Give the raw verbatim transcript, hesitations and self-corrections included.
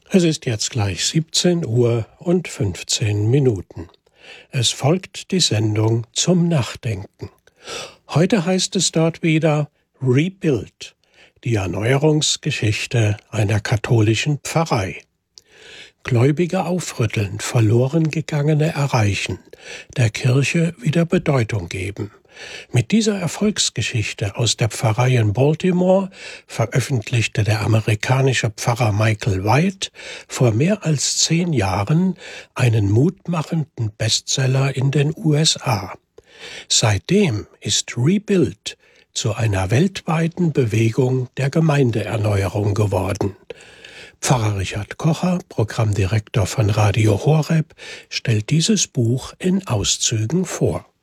Es ist jetzt gleich siebzehn Uhr und fünfzehn Minuten. Es folgt die Sendung zum Nachdenken. Heute heißt es dort wieder Rebuild, die Erneuerungsgeschichte einer katholischen Pfarrei. Gläubige aufrütteln, verloren gegangene erreichen, der Kirche wieder Bedeutung geben. Mit dieser Erfolgsgeschichte aus der Pfarrei in Baltimore veröffentlichte der amerikanische Pfarrer Michael White vor mehr als zehn Jahren einen mutmachenden Bestseller in den U S A. Seitdem ist Rebuild zu einer weltweiten Bewegung der Gemeindeerneuerung geworden. Pfarrer Richard Kocher, Programmdirektor von Radio Horeb, stellt dieses Buch in Auszügen vor.